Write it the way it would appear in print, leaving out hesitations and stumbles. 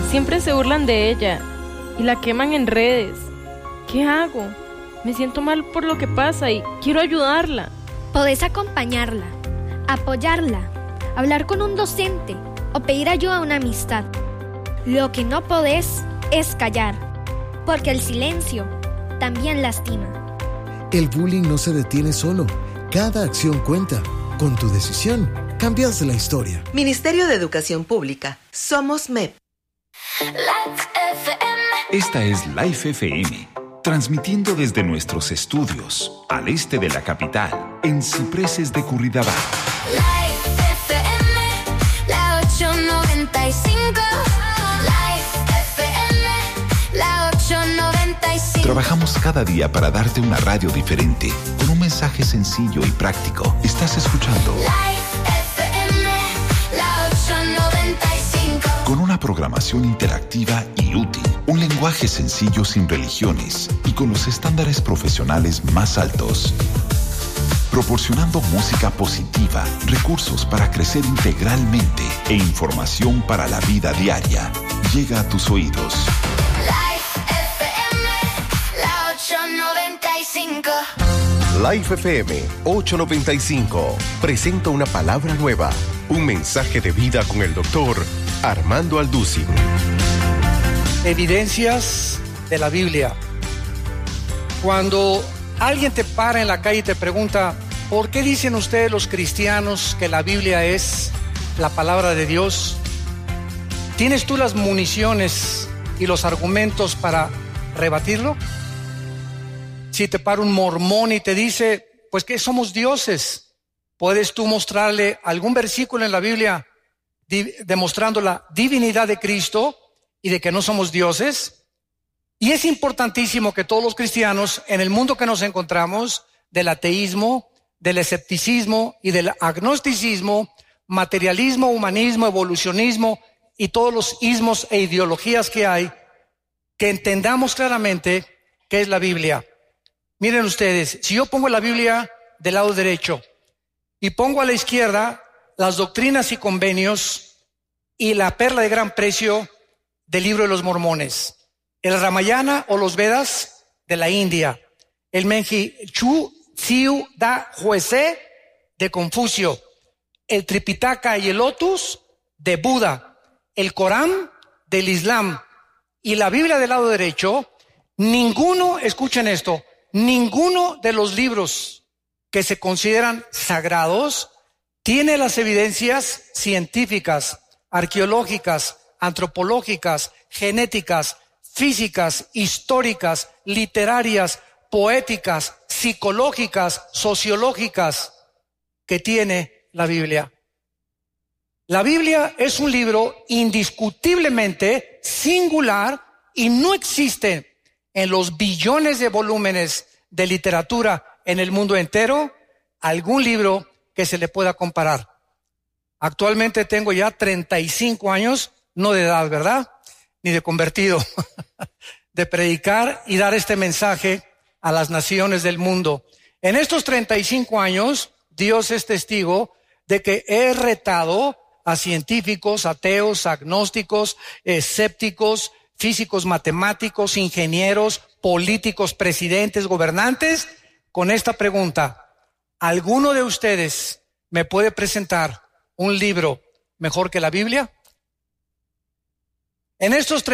Siempre se burlan de ella y la queman en redes. ¿Qué hago? Me siento mal por lo que pasa y quiero ayudarla. Podés acompañarla, apoyarla, hablar con un docente o pedir ayuda a una amistad. Lo que no podés es callar, porque el silencio también lastima. El bullying no se detiene solo. Cada acción cuenta. Con tu decisión, cambias la historia. Ministerio de Educación Pública. Somos MEP. Esta es Life FM, transmitiendo desde nuestros estudios, al este de la capital, en Cipreses de Curridabat. Life FM, la 895. Life FM, la 895. Trabajamos cada día para darte una radio diferente, con un mensaje sencillo y práctico. Estás escuchando Life FM, la 895. con una programación interactiva y útil, un lenguaje sencillo sin religiones y con los estándares profesionales más altos. Proporcionando música positiva, recursos para crecer integralmente e información para la vida diaria. Llega a tus oídos. Life FM, la 895. Life FM 895 presenta una palabra nueva, un mensaje de vida con el doctor Armando Alducin. Evidencias de la Biblia. Cuando alguien te para en la calle y te pregunta, ¿por qué dicen ustedes los cristianos que la Biblia es la palabra de Dios? ¿Tienes tú las municiones y los argumentos para rebatirlo? Si te para un mormón y te dice, pues que somos dioses, ¿puedes tú mostrarle algún versículo en la Biblia demostrando la divinidad de Cristo y de que no somos dioses? Y es importantísimo que todos los cristianos, en el mundo que nos encontramos, del ateísmo, del escepticismo y del agnosticismo, materialismo, humanismo, evolucionismo y todos los ismos e ideologías que hay, que entendamos claramente qué es la Biblia. Miren ustedes, si yo pongo la Biblia del lado derecho y pongo a la izquierda las doctrinas y convenios y la perla de gran precio del libro de los mormones, el Ramayana o los Vedas de la India, el Menjichu Tsiu Da Huese de Confucio, el Tripitaka y el Lotus de Buda, el Corán del Islam y la Biblia del lado derecho, ninguno, escuchen esto, ninguno de los libros que se consideran sagrados tiene las evidencias científicas, arqueológicas, antropológicas, genéticas, físicas, históricas, literarias, poéticas, psicológicas, sociológicas que tiene la Biblia. La Biblia es un libro indiscutiblemente singular y no existe en los billones de volúmenes de literatura en el mundo entero algún libro que se le pueda comparar. Actualmente tengo ya 35 años, no de edad, ¿verdad? Ni de convertido, de predicar y dar este mensaje a las naciones del mundo. En estos 35 años, Dios es testigo de que he retado a científicos, ateos, agnósticos, escépticos, físicos, matemáticos, ingenieros, políticos, presidentes, gobernantes, con esta pregunta: ¿alguno de ustedes me puede presentar un libro mejor que la Biblia? En estos